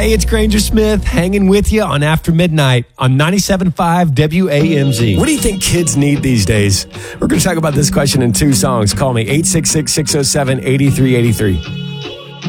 Hey, it's Granger Smith hanging with you on After Midnight on 97.5 WAMZ. What do you think kids need these days? We're going to talk about this question in two songs. Call me 866-607-8383.